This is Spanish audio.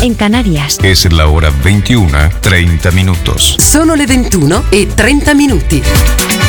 en Canarias. Es la hora 21:30. Sono le 21:30.